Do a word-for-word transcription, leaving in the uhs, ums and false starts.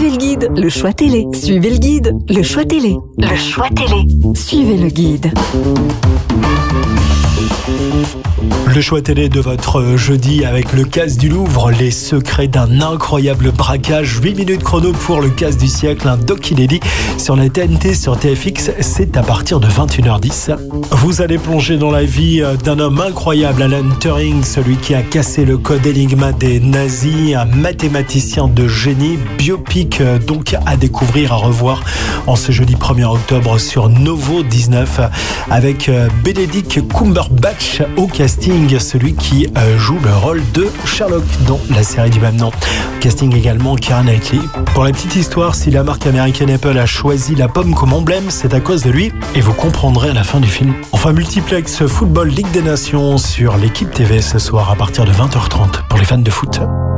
Suivez le guide, le choix télé. Suivez le guide, le choix télé. Le choix télé. Suivez le guide. Le choix télé de votre jeudi avec le casse du Louvre, les secrets d'un incroyable braquage. huit minutes chrono pour le casse du siècle, un doc inédit sur la T N T, sur T F X, c'est à partir de vingt et une heures dix. Vous allez plonger dans la vie d'un homme incroyable, Alan Turing, celui qui a cassé le code Enigma des nazis, un mathématicien de génie, biopic donc à découvrir, à revoir en ce jeudi premier octobre sur Novo dix-neuf avec Benedict Cumberbatch au casting, celui qui joue le rôle de Sherlock dans la série du même nom. Casting également Keira Knightley. Pour la petite histoire, si la marque américaine Apple a choisi la pomme comme emblème, c'est à cause de lui et vous comprendrez à la fin du film. Enfin, multiplex football Ligue des Nations sur l'équipe T V ce soir à partir de vingt heures trente pour les fans de foot.